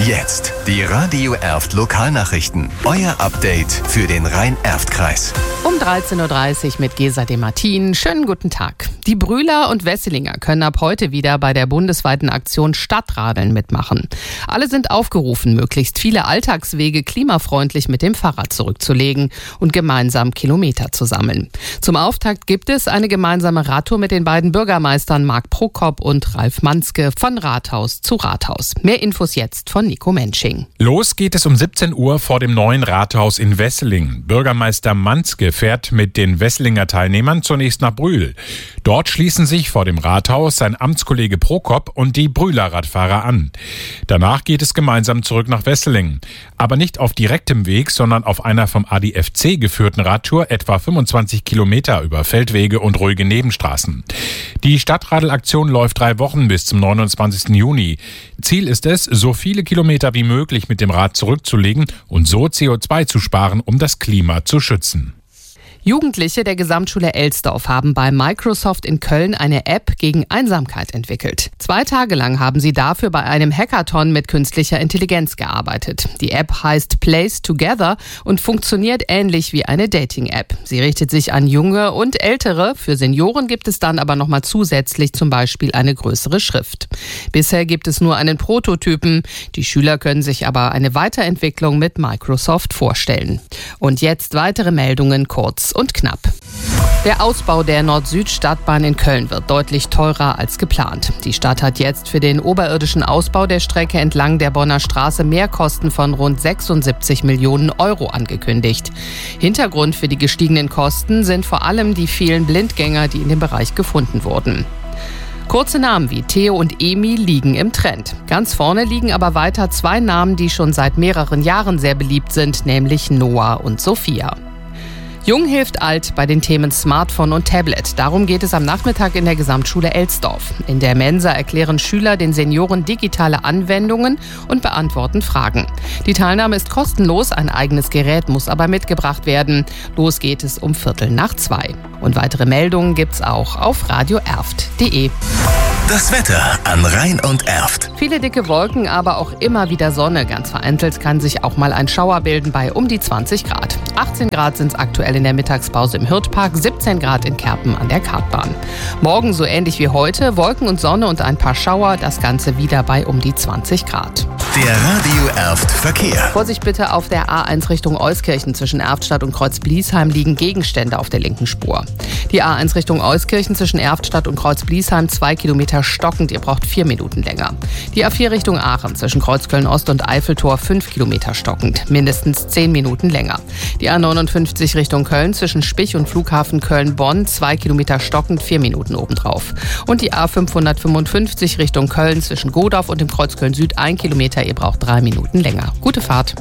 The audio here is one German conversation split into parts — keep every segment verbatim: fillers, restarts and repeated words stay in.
Jetzt die Radio Erft Lokalnachrichten. Euer Update für den Rhein-Erft-Kreis. Um dreizehn Uhr dreißig mit Gesa de Martin. Schönen guten Tag. Die Brühler und Wesselinger können ab heute wieder bei der bundesweiten Aktion Stadtradeln mitmachen. Alle sind aufgerufen, möglichst viele Alltagswege klimafreundlich mit dem Fahrrad zurückzulegen und gemeinsam Kilometer zu sammeln. Zum Auftakt gibt es eine gemeinsame Radtour mit den beiden Bürgermeistern Marc Prokop und Ralf Manzke von Rathaus zu Rathaus. Mehr Infos jetzt von Nico Mensching. Los geht es um siebzehn Uhr vor dem neuen Rathaus in Wesseling. Bürgermeister Manzke fährt mit den Wesselinger Teilnehmern zunächst nach Brühl. Dort schließen sich vor dem Rathaus sein Amtskollege Prokop und die Brühler Radfahrer an. Danach geht es gemeinsam zurück nach Wesseling. Aber nicht auf direktem Weg, sondern auf einer vom A D F C geführten Radtour etwa fünfundzwanzig Kilometer über Feldwege und ruhige Nebenstraßen. Die Stadtradelaktion läuft drei Wochen bis zum neunundzwanzigsten Juni. Ziel ist es, so viele Kilometer wie möglich mit dem Rad zurückzulegen und so C O zwei zu sparen, um das Klima zu schützen. Jugendliche der Gesamtschule Elsdorf haben bei Microsoft in Köln eine App gegen Einsamkeit entwickelt. Zwei Tage lang haben sie dafür bei einem Hackathon mit künstlicher Intelligenz gearbeitet. Die App heißt Place Together und funktioniert ähnlich wie eine Dating-App. Sie richtet sich an Junge und Ältere. Für Senioren gibt es dann aber nochmal zusätzlich zum Beispiel eine größere Schrift. Bisher gibt es nur einen Prototypen. Die Schüler können sich aber eine Weiterentwicklung mit Microsoft vorstellen. Und jetzt weitere Meldungen kurz und knapp. Der Ausbau der Nord-Süd-Stadtbahn in Köln wird deutlich teurer als geplant. Die Stadt hat jetzt für den oberirdischen Ausbau der Strecke entlang der Bonner Straße Mehrkosten von rund sechsundsiebzig Millionen Euro angekündigt. Hintergrund für die gestiegenen Kosten sind vor allem die vielen Blindgänger, die in dem Bereich gefunden wurden. Kurze Namen wie Theo und Emi liegen im Trend. Ganz vorne liegen aber weiter zwei Namen, die schon seit mehreren Jahren sehr beliebt sind, nämlich Noah und Sophia. Jung hilft alt bei den Themen Smartphone und Tablet. Darum geht es am Nachmittag in der Gesamtschule Elsdorf. In der Mensa erklären Schüler den Senioren digitale Anwendungen und beantworten Fragen. Die Teilnahme ist kostenlos, ein eigenes Gerät muss aber mitgebracht werden. Los geht es um Viertel nach zwei. Und weitere Meldungen gibt's auch auf radio erft punkt de. Das Wetter an Rhein und Erft. Viele dicke Wolken, aber auch immer wieder Sonne. Ganz vereinzelt kann sich auch mal ein Schauer bilden bei um die zwanzig Grad. achtzehn Grad sind es aktuell in der Mittagspause im Hürthpark, siebzehn Grad in Kerpen an der Kartbahn. Morgen so ähnlich wie heute, Wolken und Sonne und ein paar Schauer, das Ganze wieder bei um die zwanzig Grad. Der Radio Erft Verkehr. Vorsicht bitte auf der A eins Richtung Euskirchen. Zwischen Erftstadt und Kreuz-Bliesheim liegen Gegenstände auf der linken Spur. Die A eins Richtung Euskirchen zwischen Erftstadt und Kreuz-Bliesheim zwei Kilometer stockend. Ihr braucht vier Minuten länger. Die A vier Richtung Aachen zwischen Kreuzköln-Ost und Eiffeltor fünf Kilometer stockend. Mindestens zehn Minuten länger. Die A neunundfünfzig Richtung Köln zwischen Spich und Flughafen Köln-Bonn zwei Kilometer stockend, vier Minuten obendrauf. Und die A fünfhundertfünfundfünfzig Richtung Köln zwischen Godorf und dem Kreuz Köln-Süd ein Kilometer. Ihr braucht drei Minuten länger. Gute Fahrt.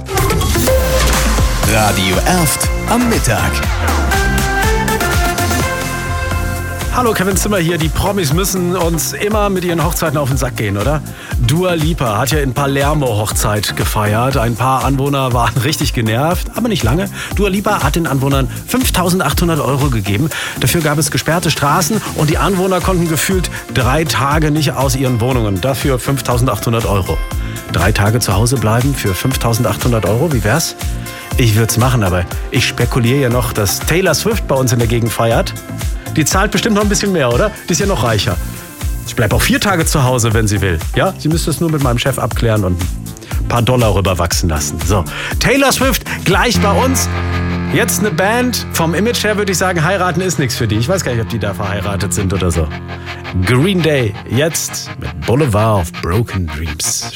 Radio Erft am Mittag. Hallo, Kevin Zimmer hier. Die Promis müssen uns immer mit ihren Hochzeiten auf den Sack gehen, oder? Dua Lipa hat ja in Palermo Hochzeit gefeiert. Ein paar Anwohner waren richtig genervt, aber nicht lange. Dua Lipa hat den Anwohnern fünftausendachthundert Euro gegeben. Dafür gab es gesperrte Straßen und die Anwohner konnten gefühlt drei Tage nicht aus ihren Wohnungen. Dafür fünftausendachthundert Euro. Drei Tage zu Hause bleiben für fünftausendachthundert Euro, wie wär's? Ich würd's machen, aber ich spekuliere ja noch, dass Taylor Swift bei uns in der Gegend feiert. Die zahlt bestimmt noch ein bisschen mehr, oder? Die ist ja noch reicher. Ich bleibe auch vier Tage zu Hause, wenn sie will. Ja, sie müsste es nur mit meinem Chef abklären und ein paar Dollar rüberwachsen lassen. So, Taylor Swift gleich bei uns. Jetzt eine Band. Vom Image her würde ich sagen, heiraten ist nichts für die. Ich weiß gar nicht, ob die da verheiratet sind oder so. Green Day, jetzt mit Boulevard of Broken Dreams.